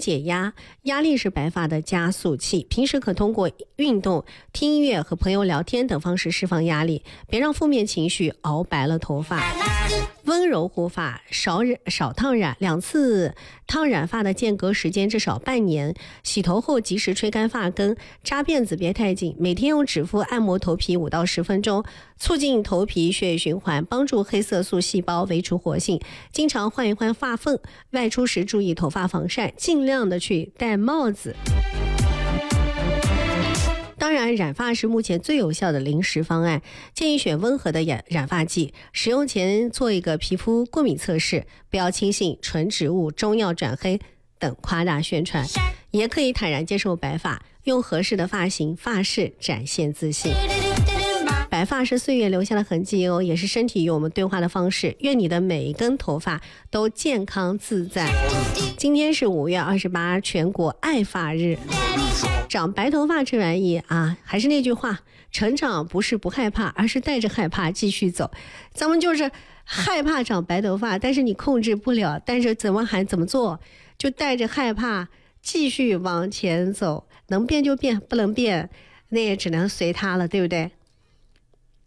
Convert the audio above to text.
解压，压力是白发的加速器。平时可通过运动、听音乐和朋友聊天等方式释放压力，别让负面情绪熬白了头发。温柔护发，少烫染，2次烫染发的间隔时间至少半年。洗头后及时吹干发根，扎辫子别太紧。每天用指腹按摩头皮5到10分钟，促进头皮血液循环，帮助黑色素细胞维持活性。经常换一换发缝，外出时注意头发防晒，尽量的去戴帽子。当然，染发是目前最有效的临时方案，建议选温和的染发剂，使用前做一个皮肤过敏测试，不要轻信纯植物、中药转黑等夸大宣传，也可以坦然接受白发，用合适的发型、发饰展现自信。白发是岁月留下的痕迹哦，也是身体与我们对话的方式。愿你的每一根头发都健康自在。今天是5月28，全国爱发日。长白头发这玩意啊，还是那句话，成长不是不害怕，而是带着害怕继续走。咱们就是害怕长白头发，但是你控制不了，但是怎么做，就带着害怕继续往前走。能变就变，不能变那也只能随它了，对不对？